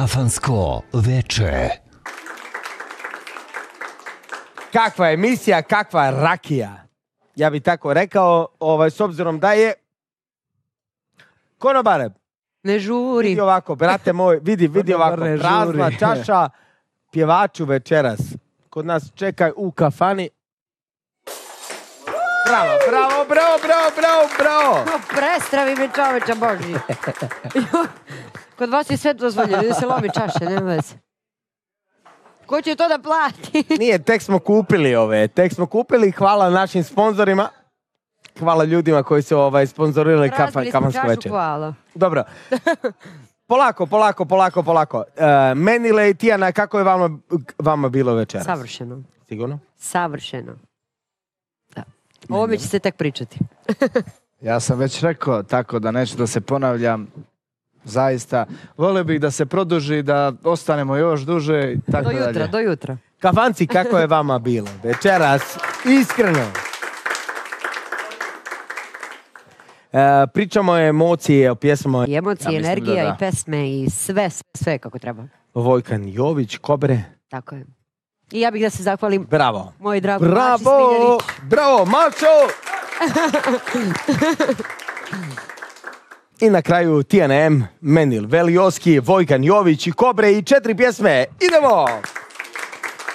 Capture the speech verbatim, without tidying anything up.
Kafansko veče. Kakva emisija, kakva rakija. Ja bih tako rekao, ovaj, s obzirom da je... Konobare, ne žuri. Vidi ovako, brate moj, vidi, vidi ovako, prazna čaša pjevaču večeras. Kod nas čekaj u kafani. Bravo, bravo, bravo, bravo, bravo, bravo. No, prestravi me čoveče Boži. Kod vas je sve dozvoljeno, da se lomi čaše, nema veze. Ko će to da plati? Nije, tek smo kupili ove, tek smo kupili, hvala našim sponzorima. Hvala ljudima koji su ovaj, sponzorirali kafansko večer. Hvala. Dobro. Polako, polako, polako, polako. Uh, Menile i Tijana, kako je vama, vama bilo večeras? Savršeno. Sigurno? Savršeno. Da. O ovome će se tek pričati. Ja sam već rekao, tako da neću da se ponavljam. Zaista, volio bih da se produži, da ostanemo još duže i tako do jutra, dalje. Do jutra. Kafanci, kako je vama bilo večeras? Iskreno. E, pričamo o emocije, o pjesmama. I emocije, Ja energija da da. i pesme i sve, sve, sve kako treba. Vojkan Jović, Kobre. Tako je. I ja bih da se zahvalim. Bravo. Moj drago Bravo. Maši Smiljanić. Bravo, Mašo! I na kraju Tijana M, Menil Velioski, Vojkan Jović i Kobre i četiri pjesme. Idemo!